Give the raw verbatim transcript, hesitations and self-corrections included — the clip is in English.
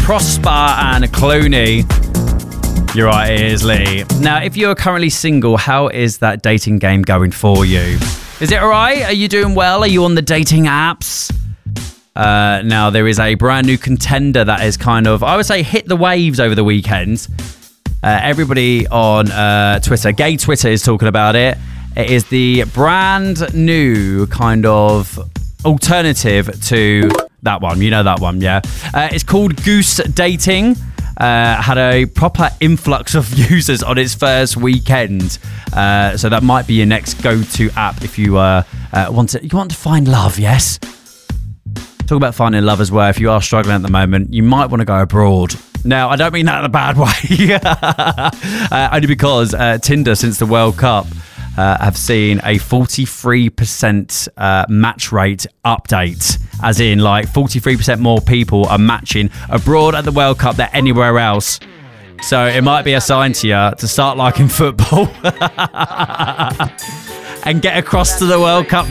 Prosper and Clooney. You're right, it is Lee. Now, if you're currently single, how is that dating game going for you? Is it all right? Are you doing well? Are you on the dating apps? Uh, now, there is a brand new contender that is kind of, I would say, hit the waves over the weekend. Uh, everybody on uh, Twitter, gay Twitter, is talking about it. It is the brand new kind of alternative to that one. You know that one, yeah? Uh, it's called Goose Dating. Uh, had a proper influx of users on its first weekend. Uh, so that might be your next go-to app if you uh, uh, want to, you want to find love, yes? Talk about finding love as well. If you are struggling at the moment, you might want to go abroad. Now, I don't mean that in a bad way. uh, only because uh, Tinder, since the World Cup, uh, have seen a forty-three percent uh, match rate update. As in, like, forty-three percent more people are matching abroad at the World Cup than anywhere else. So it might be a sign to you to start liking football. And get across to the World Cup